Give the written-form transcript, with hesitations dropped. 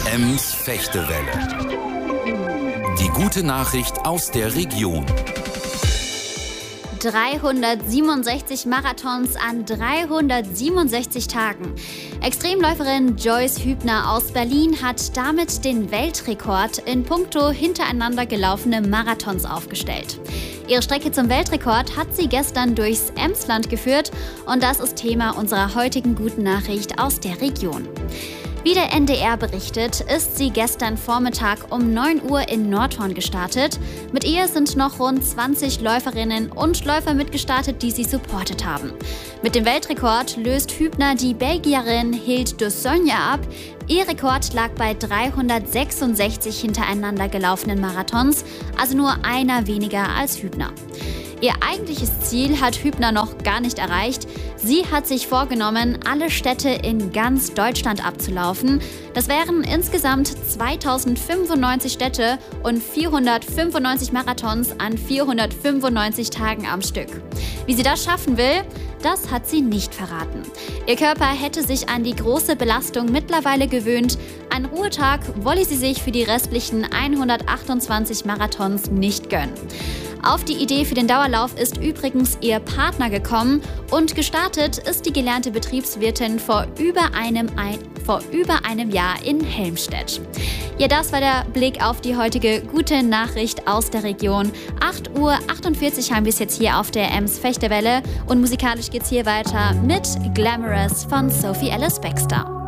Ems Fechtewelle. Die gute Nachricht aus der Region. 367 Marathons an 367 Tagen. Extremläuferin Joyce Hübner aus Berlin hat damit den Weltrekord in puncto hintereinander gelaufene Marathons aufgestellt. Ihre Strecke zum Weltrekord hat sie gestern durchs Emsland geführt und das ist Thema unserer heutigen guten Nachricht aus der Region. Wie der NDR berichtet, ist sie gestern Vormittag um 9 Uhr in Nordhorn gestartet. Mit ihr sind noch rund 20 Läuferinnen und Läufer mitgestartet, die sie supportet haben. Mit dem Weltrekord löst Hübner die Belgierin Hilde de Sogne ab. Ihr Rekord lag bei 366 hintereinander gelaufenen Marathons, also nur einer weniger als Hübner. Ihr eigentliches Ziel hat Hübner noch gar nicht erreicht. Sie hat sich vorgenommen, alle Städte in ganz Deutschland abzulaufen. Das wären insgesamt 2095 Städte und 495 Marathons an 495 Tagen am Stück. Wie sie das schaffen will, das hat sie nicht verraten. Ihr Körper hätte sich an die große Belastung mittlerweile gewöhnt. Einen Ruhetag wolle sie sich für die restlichen 128 Marathons nicht gönnen. Auf die Idee für den Dauerlauf ist übrigens ihr Partner gekommen und gestartet ist die gelernte Betriebswirtin vor über einem Jahr in Helmstedt. Ja, das war der Blick auf die heutige gute Nachricht aus der Region. 8:48 Uhr haben wir es jetzt hier auf der Ems Fechtewelle und musikalisch geht's hier weiter mit Glamorous von Sophie Ellis-Bextor.